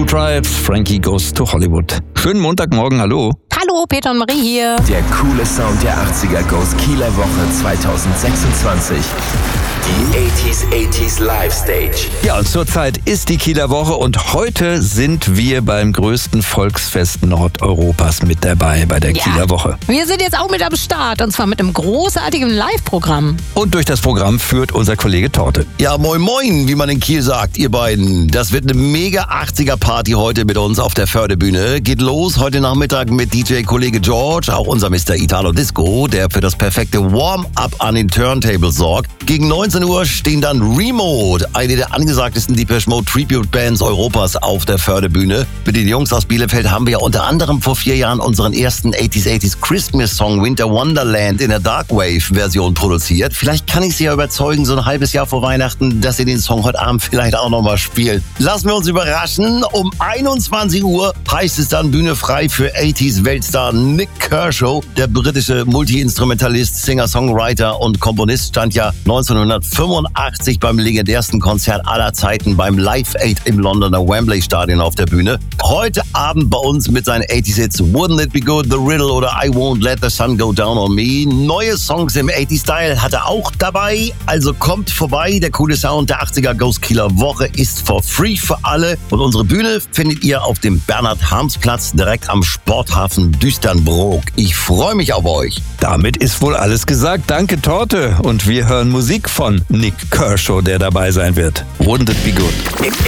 Drive, Frankie Goes to Hollywood. Schönen Montagmorgen, hallo. Hallo, Peter und Marie hier. Der coole Sound der 80er Goes Kieler Woche 2026. Die 80s Live Stage. Ja, und zurzeit ist die Kieler Woche und heute sind wir beim größten Volksfest Nordeuropas mit dabei bei der Kieler Woche. Wir sind jetzt auch mit am Start und zwar mit einem großartigen Live-Programm. Und durch das Programm führt unser Kollege Torte. Ja, moin moin, wie man in Kiel sagt, ihr beiden. Das wird eine mega 80er-Party heute mit uns auf der Förderbühne. Geht los heute Nachmittag mit DJ-Kollege George, auch unser Mr. Italo Disco, der für das perfekte Warm-up an den Turntables sorgt. Gegen 19 Uhr stehen dann Remote, eine der angesagtesten Depeche Mode Tribute-Bands Europas, auf der Förderbühne. Mit den Jungs aus Bielefeld haben wir ja unter anderem vor 4 Jahren unseren ersten 80s Christmas-Song Winter Wonderland in der Darkwave-Version produziert. Vielleicht kann ich Sie ja überzeugen, so ein halbes Jahr vor Weihnachten, dass Sie den Song heute Abend vielleicht auch nochmal spielen. Lassen wir uns überraschen. Um 21 Uhr heißt es dann Bühne frei für 80s-Weltstar Nik Kershaw. Der britische Multi-Instrumentalist, Singer-Songwriter und Komponist stand ja 1985 beim legendärsten Konzert aller Zeiten beim Live Aid im Londoner Wembley Stadion auf der Bühne. Heute Abend bei uns mit seinen 80s-Hits Wouldn't It Be Good, The Riddle oder I Won't Let the Sun Go Down on Me. Neue Songs im 80s-Style hat er auch dabei. Also kommt vorbei, der coole Sound der 80er Goes Kieler Woche ist for free für alle. Und unsere Bühne findet ihr auf dem Bernhard-Harms-Platz direkt am Sporthafen Düsternbrook. Ich freue mich auf euch. Damit ist wohl alles gesagt. Danke, Torte. Und wir hören Musik von Nik Kershaw, der dabei sein wird. Wouldn't It Be Good?